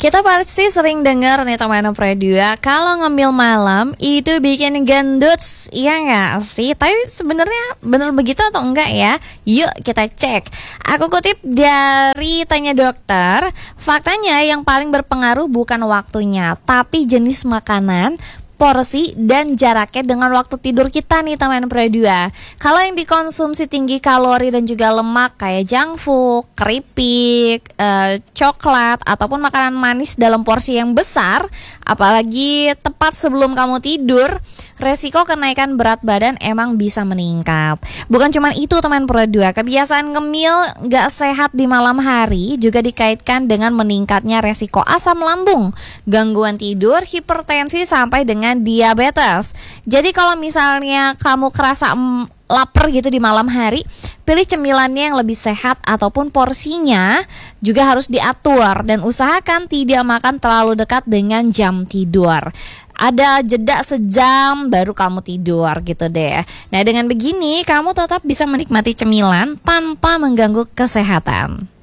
Kita pasti sering dengar nih teman Predua, kalau ngemil malam itu bikin gendut, iya nggak sih? Tapi sebenarnya benar begitu atau enggak ya? Yuk kita cek. Aku kutip dari Tanya Dokter, faktanya yang paling berpengaruh bukan waktunya, tapi jenis makanan, porsi dan jaraknya dengan waktu tidur kita nih teman Predua. Kalau yang dikonsumsi tinggi kalori dan juga lemak kayak junk food, keripik, coklat ataupun makanan manis dalam porsi yang besar, apalagi tepat sebelum kamu tidur, resiko kenaikan berat badan emang bisa meningkat. Bukan cuma itu teman Predua, kebiasaan ngemil gak sehat di malam hari juga dikaitkan dengan meningkatnya resiko asam lambung, gangguan tidur, hipertensi sampai dengan diabetes. Jadi kalau misalnya kamu kerasa lapar gitu di malam hari, pilih cemilannya yang lebih sehat ataupun porsinya juga harus diatur dan usahakan tidak makan terlalu dekat dengan jam tidur. Ada jeda sejam baru kamu tidur gitu deh. Nah dengan begini kamu tetap bisa menikmati cemilan tanpa mengganggu kesehatan.